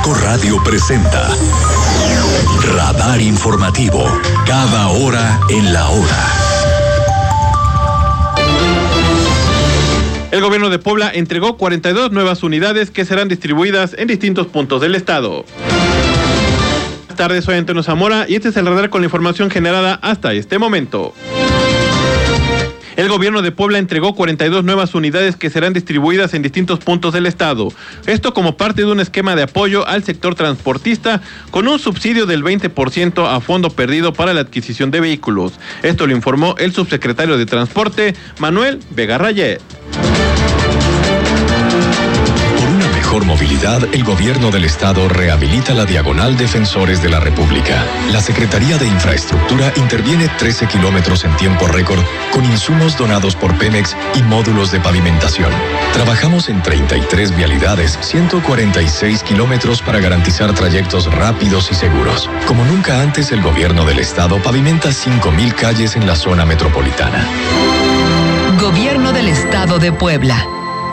Heralco Radio presenta Radar Informativo, cada hora en la hora. El gobierno de Puebla entregó 42 nuevas unidades que serán distribuidas en distintos puntos del estado. Buenas tardes, soy Antonio Zamora y este es el radar con la información generada hasta este momento. El gobierno de Puebla entregó 42 nuevas unidades que serán distribuidas en distintos puntos del estado. Esto como parte de un esquema de apoyo al sector transportista con un subsidio del 20% a fondo perdido para la adquisición de vehículos. Esto lo informó el subsecretario de Transporte, Manuel Vega Rayet. Por movilidad, el gobierno del estado rehabilita la diagonal Defensores de la República. La Secretaría de Infraestructura interviene 13 kilómetros en tiempo récord con insumos donados por Pemex y módulos de pavimentación. Trabajamos en 33 vialidades, 146 kilómetros para garantizar trayectos rápidos y seguros. Como nunca antes, el gobierno del estado pavimenta 5,000 calles en la zona metropolitana. Gobierno del Estado de Puebla.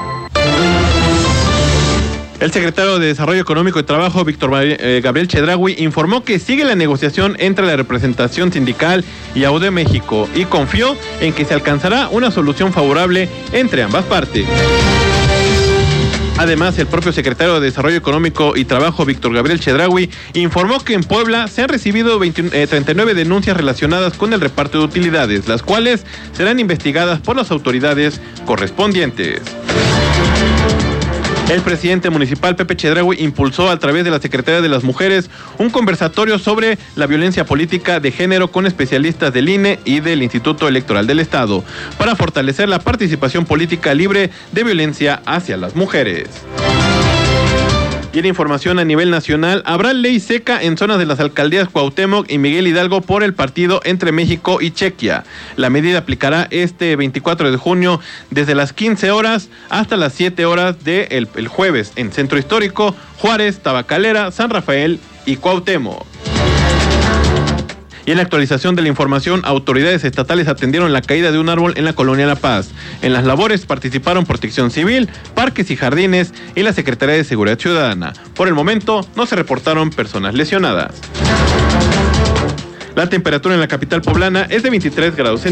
El secretario de Desarrollo Económico y Trabajo, Víctor Gabriel Chedraui, informó que sigue la negociación entre la representación sindical y AUD México y confió en que se alcanzará una solución favorable entre ambas partes. Además, el propio secretario de Desarrollo Económico y Trabajo, Víctor Gabriel Chedraui, informó que en Puebla se han recibido 39 denuncias relacionadas con el reparto de utilidades, las cuales serán investigadas por las autoridades correspondientes. El presidente municipal, Pepe Chedraui, impulsó a través de la Secretaría de las Mujeres un conversatorio sobre la violencia política de género con especialistas del INE y del Instituto Electoral del Estado para fortalecer la participación política libre de violencia hacia las mujeres. Y en información a nivel nacional, habrá ley seca en zonas de las alcaldías Cuauhtémoc y Miguel Hidalgo por el partido entre México y Chequia. La medida aplicará este 24 de junio desde las 15 horas hasta las 7 horas del jueves en Centro Histórico, Juárez, Tabacalera, San Rafael y Cuauhtémoc. Y en la actualización de la información, autoridades estatales atendieron la caída de un árbol en la colonia La Paz. En las labores participaron Protección Civil, Parques y Jardines y la Secretaría de Seguridad Ciudadana. Por el momento, no se reportaron personas lesionadas. La temperatura en la capital poblana es de 23 grados centígrados.